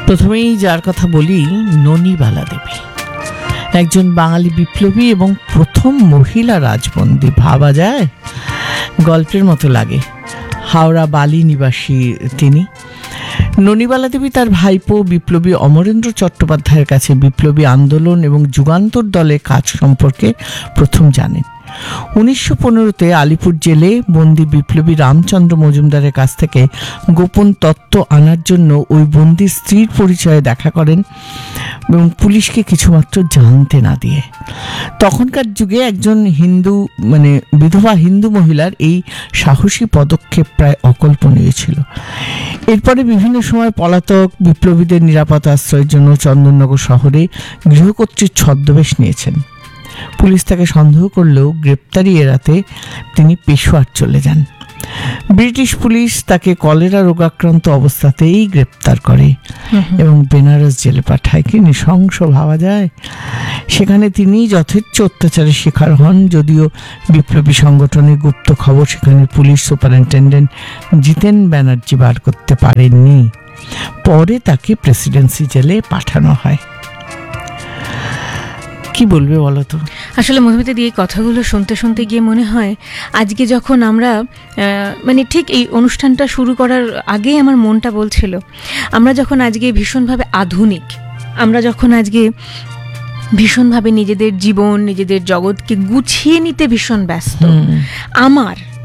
প্রথমেই যার কথা বলি, ননিবালা দেবী, একজন বাঙালি বিপ্লবী এবং প্রথম মহিলা রাজবন্দী। ভাবা যায়, গল্পের মতো লাগে। হাওড়া বালি নিবাসী তিনি। ননিবালা দেবী তার ভাইপো বিপ্লবী অমরেন্দ্র চট্টোপাধ্যায়ের কাছে বিপ্লবী আন্দোলন এবং যুগান্তর দলের কাজ সম্পর্কে প্রথম জানেন। 1915-তে আলিপুর জেলে বন্দী বিপ্লবী রামচন্দ্র মজুমদারের কাছ থেকে গোপন তত্ত্ব আনার জন্য ওই বন্দির স্ত্রীর পরিচয়ে দেখা করেন এবং পুলিশকে কিছুমাত্র জানতে না দিয়ে। তখনকার যুগে একজন বিধবা হিন্দু মহিলার এই সাহসী পদক্ষেপ প্রায় অকল্পনীয় ছিল। এরপরে বিভিন্ন সময় পলাতক বিপ্লবীদের নিরাপদ আশ্রয়ের জন্য চন্দননগর শহরে গৃহকর্ত্রীর ছদ্মবেশ নিয়েছেন। পুলিশ তাকে সন্দেহ করলেও গ্রেপ্তারি এড়াতে তিনি পেশোয়ার চলে যান। ব্রিটিশ পুলিশ তাকে কলেরা রোগাক্রান্ত অবস্থাতেই গ্রেপ্তার করে এবং বেনারস জেলে পাঠায়। কি নৃশংস ভাবা যায়! সেখানে তিনি যথেচ্ছ অত্যাচারের শিকার হন। যদিও বিপ্লবী সংগঠনের গুপ্ত খবর সেখানে পুলিশ সুপারিনটেন্ডেন্ট জিতেন ব্যানার্জি বার করতে পারেননি। পরে তাকে প্রেসিডেন্সি জেলে পাঠানো হয়। কি বলবে বলো তো? আসলে মধুমিতা দিয়ে কথাগুলো শুনতে শুনতে গিয়ে মনে হয় আজকে যখন আমরা ঠিক এই অনুষ্ঠানটা শুরু করার আগেই আমার মনটা বলছিল, আমরা যখন আজকে ভীষণভাবে আধুনিক, আমরা যখন আজকে ভীষণভাবে নিজেদের জীবন নিজেদের জগৎকে গুছিয়ে নিতে ভীষণ ব্যস্ত, আমার